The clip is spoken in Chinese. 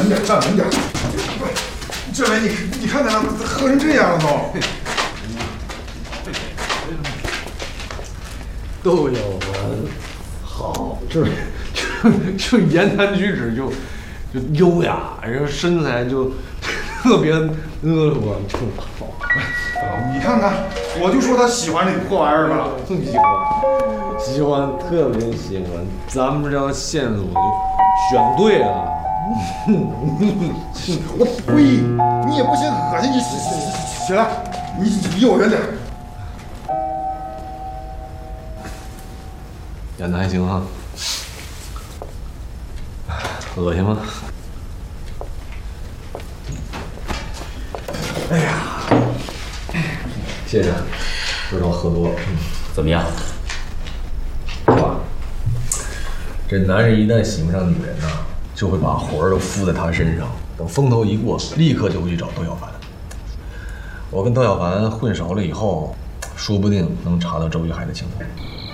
稳点，站稳点。这位，你看他喝成这样了都。都有文，好，这言谈举止就优雅，然后身材就特别婀娜，就好。 你看看，我就说他喜欢这破玩意儿吧。 喜欢，特别喜欢。咱们这条线索就选对了。 我呸！你也不行，恶心！你起来，你离我远点。 演的还行啊。恶心吗？哎呀，谢谢，知道喝多了。 怎么样？ 爸，这男人一旦喜欢上女人呐，就会把魂儿都附在她身上，等风头一过，立刻就会去找窦小凡。我跟窦小凡混熟了以后，说不定能查到周玉海的情况。